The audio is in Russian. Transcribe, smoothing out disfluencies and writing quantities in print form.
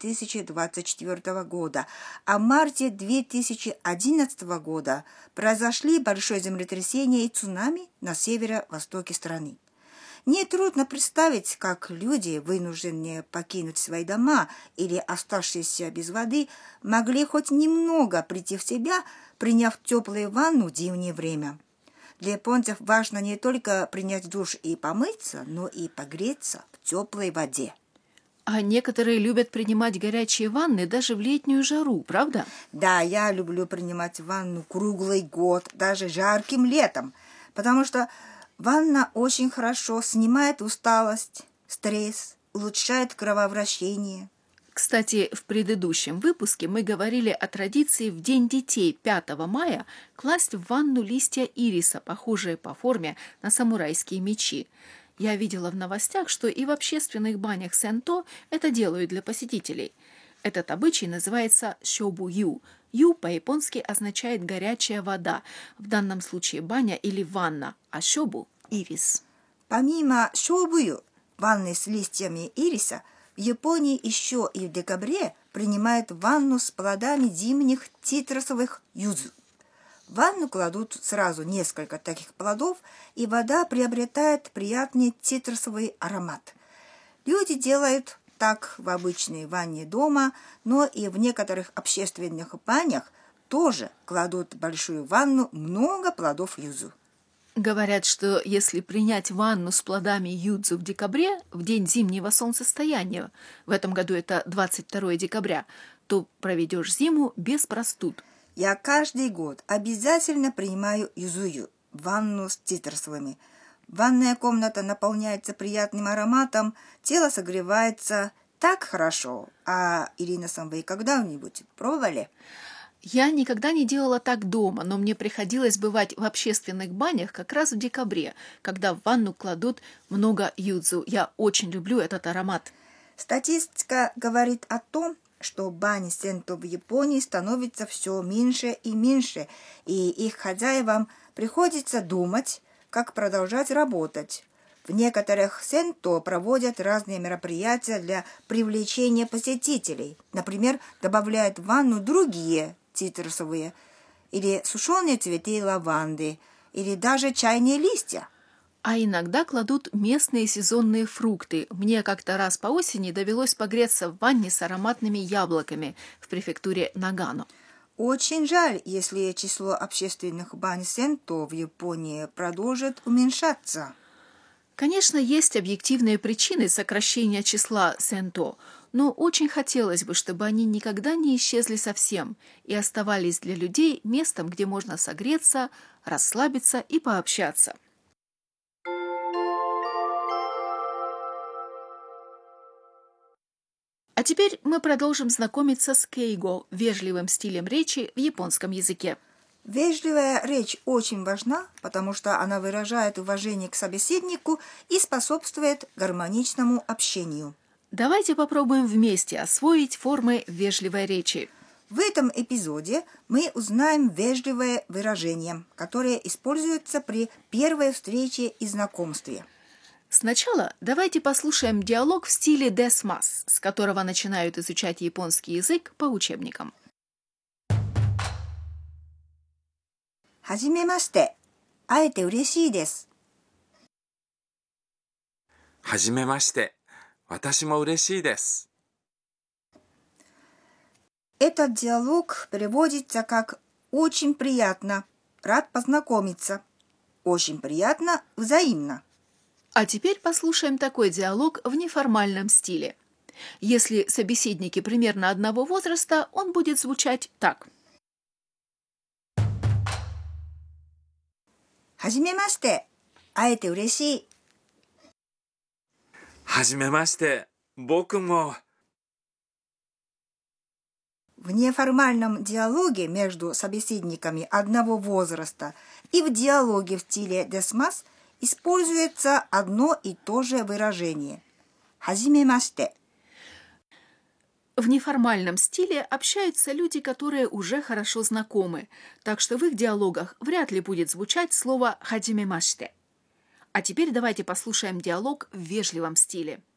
2024 года, а в марте 2011 года произошли большое землетрясение и цунами на северо-востоке страны. Нетрудно представить, как люди, вынужденные покинуть свои дома или оставшиеся без воды, могли хоть немного прийти в себя, приняв теплую ванну в зимнее время. Для японцев важно не только принять душ и помыться, но и погреться в теплой воде. А некоторые любят принимать горячие ванны даже в летнюю жару, правда? Да, я люблю принимать ванну круглый год, даже жарким летом, потому что ванна очень хорошо снимает усталость, стресс, улучшает кровообращение. Кстати, в предыдущем выпуске мы говорили о традиции в День детей 5 мая класть в ванну листья ириса, похожие по форме на самурайские мечи. Я видела в новостях, что и в общественных банях сэнто это делают для посетителей. Этот обычай называется сёбу-ю. Ю по-японски означает «горячая вода», в данном случае баня или ванна, а сёбу – ирис. Помимо сёбую, ванны с листьями ириса, в Японии еще и в декабре принимают ванну с плодами зимних цитрусовых юзу. В ванну кладут сразу несколько таких плодов, и вода приобретает приятный цитрусовый аромат. Люди делают так в обычной ванне дома, но и в некоторых общественных банях тоже кладут в большую ванну много плодов юзу. Говорят, что если принять ванну с плодами юдзу в декабре, в день зимнего солнцестояния, в этом году это 22 декабря, то проведешь зиму без простуд. Я каждый год обязательно принимаю юзую, ванну с цитрусовыми. Ванная комната наполняется приятным ароматом, тело согревается так хорошо. А, Ирина-сан, вы когда-нибудь пробовали? Я никогда не делала так дома, но мне приходилось бывать в общественных банях как раз в декабре, когда в ванну кладут много юдзу. Я очень люблю этот аромат. Статистика говорит о том, что бани сэнто в Японии становятся все меньше и меньше, и их хозяевам приходится думать, как продолжать работать. В некоторых сэнто проводят разные мероприятия для привлечения посетителей. Например, добавляют в ванну другие цитрусовые или сушеные цветы лаванды, или даже чайные листья. А иногда кладут местные сезонные фрукты. Мне как-то раз по осени довелось погреться в ванне с ароматными яблоками в префектуре Нагано. Очень жаль, если число общественных бань сэнто в Японии продолжит уменьшаться. Конечно, есть объективные причины сокращения числа сэнто, но очень хотелось бы, чтобы они никогда не исчезли совсем и оставались для людей местом, где можно согреться, расслабиться и пообщаться. А теперь мы продолжим знакомиться с кейго, вежливым стилем речи в японском языке. Вежливая речь очень важна, потому что она выражает уважение к собеседнику и способствует гармоничному общению. Давайте попробуем вместе освоить формы вежливой речи. В этом эпизоде мы узнаем вежливое выражение, которое используется при первой встрече и знакомстве. Сначала давайте послушаем диалог в стиле десмас, с которого начинают изучать японский язык по учебникам. はじめまして。会えて嬉しいです。 はじめまして。私も嬉しいです。 Этот диалог переводится как «очень приятно», «рад познакомиться», «очень приятно», «взаимно». А теперь послушаем такой диалог в неформальном стиле. Если собеседники примерно одного возраста, он будет звучать так. はじめまして。会えて嬉しい。 はじめまして。僕も。 В неформальном диалоге между собеседниками одного возраста и в диалоге в стиле десмас используется одно и то же выражение. はじめまして。 В неформальном стиле общаются люди, которые уже хорошо знакомы, так что в их диалогах вряд ли будет звучать слово «хаджимемаште». А теперь давайте послушаем диалог в вежливом стиле.